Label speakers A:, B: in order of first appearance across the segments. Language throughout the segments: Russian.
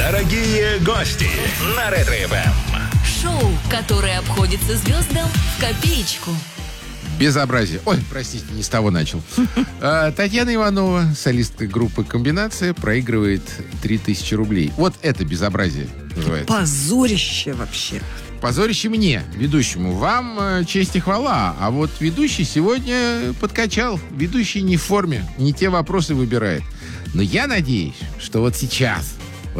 A: Дорогие гости на Ретро-ФМ.
B: Шоу, которое обходится звездам в копеечку.
C: Безобразие. Ой, простите, не с того начал. Татьяна Иванова, солистка группы «Комбинация», проигрывает 3000 рублей. Вот это безобразие называется.
D: Позорище вообще.
C: Позорище мне, ведущему. Вам честь и хвала. А вот ведущий сегодня подкачал. Ведущий не в форме, не те вопросы выбирает. Но я надеюсь, что вот сейчас,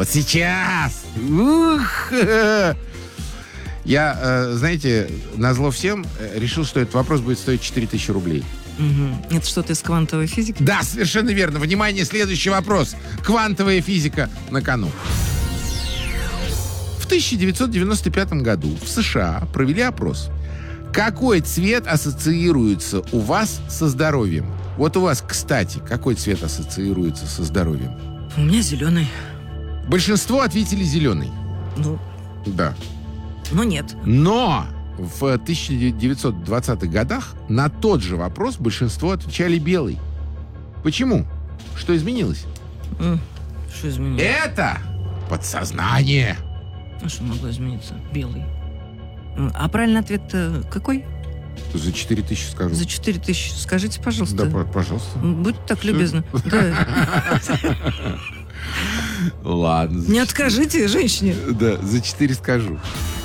C: я, знаете, назло всем решил, что этот вопрос будет стоить 4000 рублей.
D: Угу. Это что-то из квантовой физики?
C: Да, совершенно верно. Внимание, следующий вопрос. Квантовая физика на кону. В 1995 году в США провели опрос. Какой цвет ассоциируется у вас со здоровьем? Вот у вас, кстати, какой цвет ассоциируется со здоровьем?
D: У меня зеленый.
C: Большинство ответили зеленый.
D: Ну,
C: Да.
D: но нет.
C: Но в 1920-х годах на тот же вопрос большинство отвечали белый. Почему? Что изменилось?
D: Что изменилось?
C: Это подсознание.
D: А что могло измениться? Белый. А правильный ответ какой?
C: За 4000 скажу.
D: За 4000. Скажите, пожалуйста.
C: Да, пожалуйста.
D: Будьте так любезны. Да.
C: Ладно.
D: Не откажите женщине.
C: Да, за 4 скажу.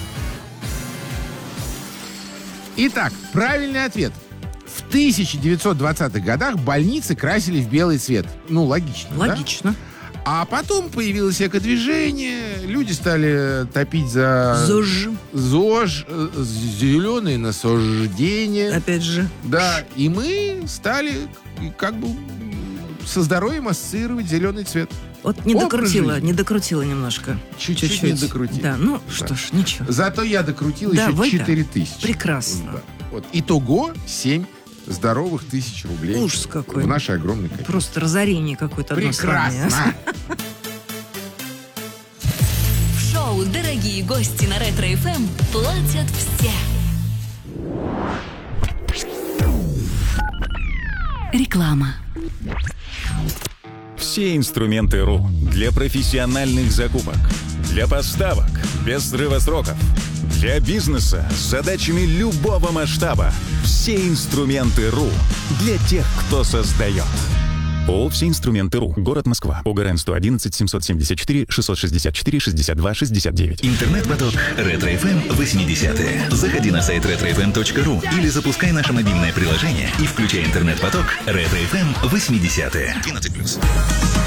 C: Итак, правильный ответ. В 1920-х годах больницы красили в белый цвет. Ну, логично, да?
D: Логично.
C: А потом появилось экодвижение, люди стали топить за ЗОЖ, зеленые насаждения.
D: Опять же.
C: Да, и мы стали как бы со здоровьем ассоциировать зеленый цвет.
D: Вот не докрутила немножко.
C: Чуть-чуть не докрутила.
D: Да, ну что ж, ничего.
C: Зато я докрутил
D: Да,
C: еще 4000.
D: Прекрасно.
C: Да. Вот. Итого 7 здоровых 1000 рублей.
D: Ужас какой.
C: В нашей огромной копейке.
D: Просто разорение какое-то.
C: Прекрасно.
B: В шоу «Дорогие гости» на Ретро-ФМ платят все. Реклама.
A: Все инструменты РУ для профессиональных закупок, для поставок без срыва сроков, для бизнеса с задачами любого масштаба. Все инструменты РУ для тех, кто создает. ООО «Все инструменты РУ». Город Москва. ОГРН 111 774 664 62 69.
E: Интернет-поток Ретро-ФМ 80-е. Заходи на сайт retrofm.ru или запускай наше мобильное приложение и включай интернет-поток Ретро-ФМ 80-е. 12+.